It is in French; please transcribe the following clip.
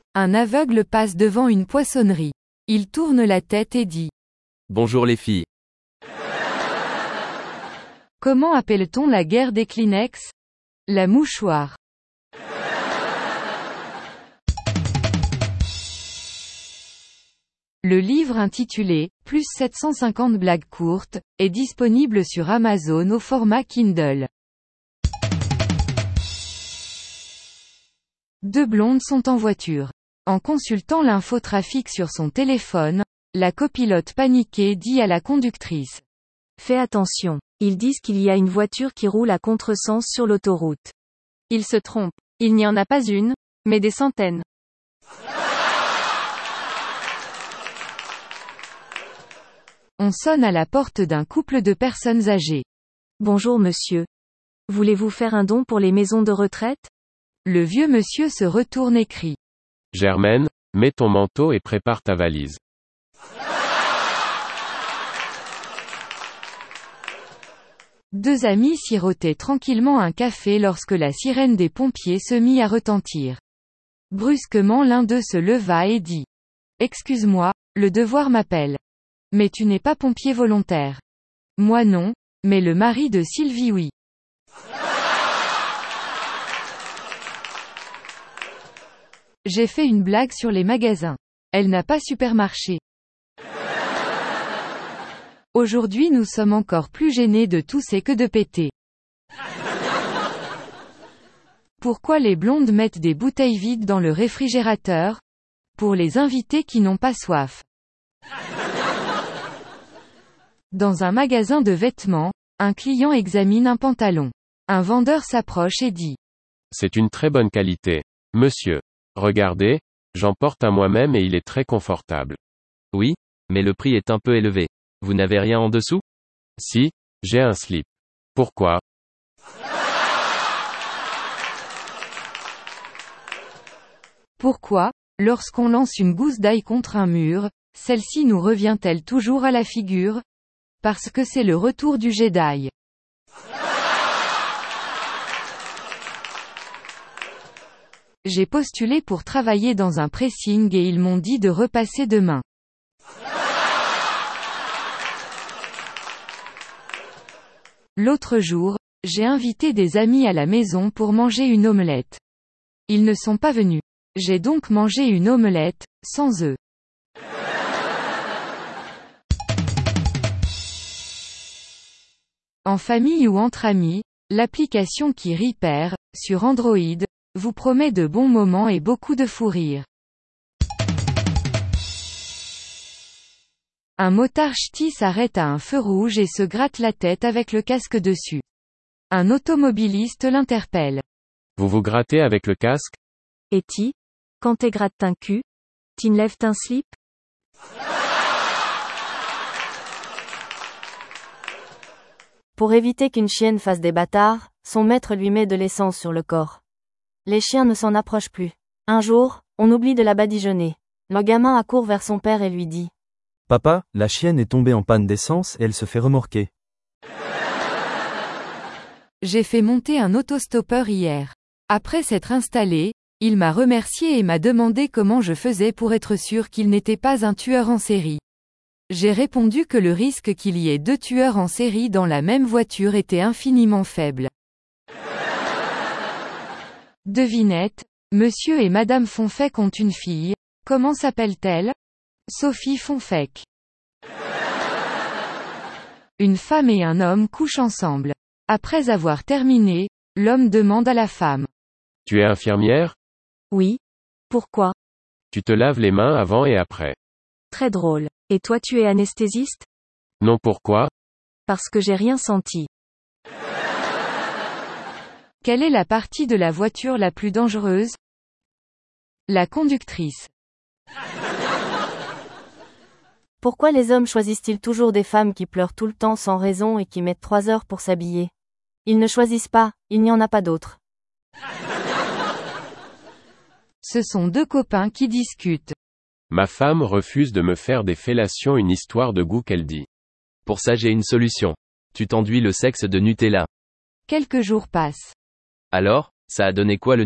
Un aveugle passe devant une poissonnerie. Il tourne la tête et dit: Bonjour les filles. Comment appelle-t-on la guerre des Kleenex? La mouchoir. Le livre intitulé « Plus 750 blagues courtes » est disponible sur Amazon au format Kindle. Deux blondes sont en voiture. En consultant l'infotrafic sur son téléphone, la copilote paniquée dit à la conductrice: Fais attention, ils disent qu'il y a une voiture qui roule à contresens sur l'autoroute. Ils se trompent. Il n'y en a pas une, mais des centaines. On sonne à la porte d'un couple de personnes âgées. Bonjour monsieur. Voulez-vous faire un don pour les maisons de retraite? Le vieux monsieur se retourne et crie: Germaine, mets ton manteau et prépare ta valise. Deux amis sirotaient tranquillement un café lorsque la sirène des pompiers se mit à retentir. Brusquement l'un d'eux se leva et dit: Excuse-moi, le devoir m'appelle. Mais tu n'es pas pompier volontaire. Moi non, mais le mari de Sylvie oui. J'ai fait une blague sur les magasins. Elle n'a pas supermarché. Aujourd'hui nous sommes encore plus gênés de tousser que de péter. Pourquoi les blondes mettent des bouteilles vides dans le réfrigérateur? Pour les invités qui n'ont pas soif. Dans un magasin de vêtements, un client examine un pantalon. Un vendeur s'approche et dit: C'est une très bonne qualité. Monsieur. Regardez, j'en porte un moi-même et il est très confortable. Oui, mais le prix est un peu élevé. Vous n'avez rien en dessous? Si, j'ai un slip. Pourquoi? Pourquoi, lorsqu'on lance une gousse d'ail contre un mur, celle-ci nous revient-elle toujours à la figure? Parce que c'est le retour du jet d'ail. J'ai postulé pour travailler dans un pressing et ils m'ont dit de repasser demain. L'autre jour, j'ai invité des amis à la maison pour manger une omelette. Ils ne sont pas venus. J'ai donc mangé une omelette, sans œufs. En famille ou entre amis, l'application qui rit perd, sur Android, vous promet de bons moments et beaucoup de fou rire. Un motard ch'ti s'arrête à un feu rouge et se gratte la tête avec le casque dessus. Un automobiliste l'interpelle. Vous vous grattez avec le casque? Et ti? Quand t'es gratte un cul? T'enlèves un slip? Pour éviter qu'une chienne fasse des bâtards, son maître lui met de l'essence sur le corps. Les chiens ne s'en approchent plus. Un jour, on oublie de la badigeonner. Le gamin accourt vers son père et lui dit: Papa, la chienne est tombée en panne d'essence et elle se fait remorquer. J'ai fait monter un autostoppeur hier. Après s'être installé, il m'a remercié et m'a demandé comment je faisais pour être sûr qu'il n'était pas un tueur en série. J'ai répondu que le risque qu'il y ait deux tueurs en série dans la même voiture était infiniment faible. Devinette, Monsieur et Madame Fonfec ont une fille. Comment s'appelle-t-elle? Sophie Fonfec. Une femme et un homme couchent ensemble. Après avoir terminé, l'homme demande à la femme: Tu es infirmière? Oui. Pourquoi? Tu te laves les mains avant et après. Très drôle. Et toi tu es anesthésiste? Non, pourquoi? Parce que j'ai rien senti. Quelle est la partie de la voiture la plus dangereuse? La conductrice. Pourquoi les hommes choisissent-ils toujours des femmes qui pleurent tout le temps sans raison et qui mettent 3 heures pour s'habiller? Ils ne choisissent pas, il n'y en a pas d'autres. Ce sont deux copains qui discutent. Ma femme refuse de me faire des fellations, une histoire de goût qu'elle dit. Pour ça j'ai une solution. Tu t'enduis le sexe de Nutella. Quelques jours passent. Alors, ça a donné quoi le